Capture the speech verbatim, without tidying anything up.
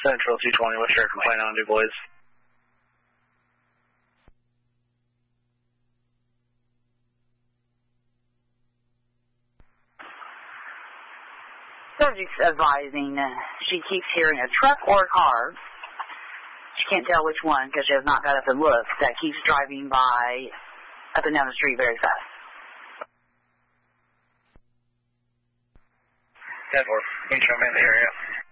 Central two twenty, what's your complaint on, Du Bois? Subject's advising uh, she keeps hearing a truck or a car. She can't tell which one because she has not got up and looked. That keeps driving by up and down the street very fast. ten four, can you show me in the area?